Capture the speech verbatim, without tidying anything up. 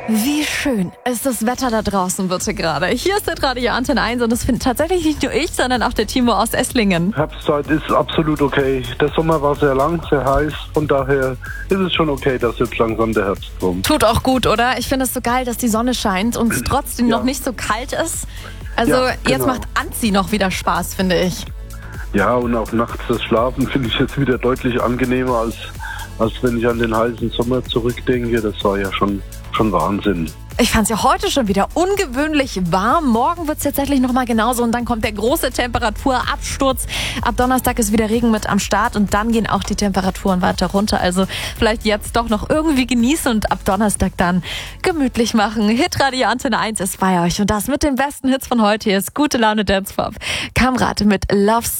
Wie schön ist das Wetter da draußen bitte gerade. Hier ist der Radio Antenne eins und das findet tatsächlich nicht nur ich, sondern auch der Timo aus Esslingen. Herbstzeit ist absolut okay. Der Sommer war sehr lang, sehr heiß. Von daher ist es schon okay, dass jetzt langsam der Herbst kommt. Tut auch gut, oder? Ich finde es so geil, dass die Sonne scheint und es trotzdem Ja. noch nicht so kalt ist. Also Ja, jetzt genau. macht Anziehen noch wieder Spaß, finde ich. Ja, und auch nachts das Schlafen finde ich jetzt wieder deutlich angenehmer, als, als wenn ich an den heißen Sommer zurückdenke. Das war ja schon, schon Wahnsinn. Ich fand es ja heute schon wieder ungewöhnlich warm. Morgen wird es tatsächlich nochmal genauso und dann kommt der große Temperaturabsturz. Ab Donnerstag ist wieder Regen mit am Start und dann gehen auch die Temperaturen weiter runter. Also vielleicht jetzt doch noch irgendwie genießen und ab Donnerstag dann gemütlich machen. Hitradio Antenne eins ist bei euch und das mit den besten Hits von heute. Hier ist Gute Laune Dance Pop. Kamrat mit Love